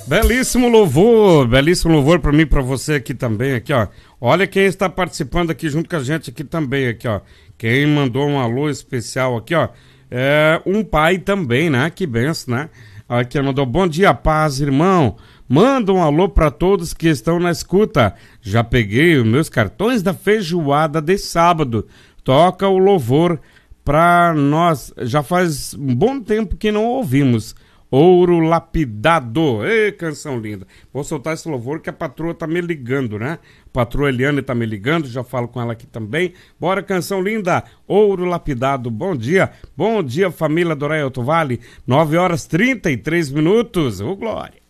Belíssimo louvor para mim, para você aqui também, aqui ó. Olha quem está participando aqui junto com a gente aqui também, aqui ó. Quem mandou um alô especial aqui, ó, é um pai também, né? Que benção, né? Aqui mandou, bom dia, paz, irmão. Manda um alô para todos que estão na escuta. Já peguei os meus cartões da feijoada de sábado. Toca o louvor para nós. Já faz um bom tempo que não ouvimos. Ouro Lapidado. Ei, canção linda. Vou soltar esse louvor que a patroa tá me ligando, né? A patroa Eliane tá me ligando, já falo com ela aqui também. Bora, canção linda. Ouro Lapidado. Bom dia, família do Alto Vale. 9h33. Ô, Glória.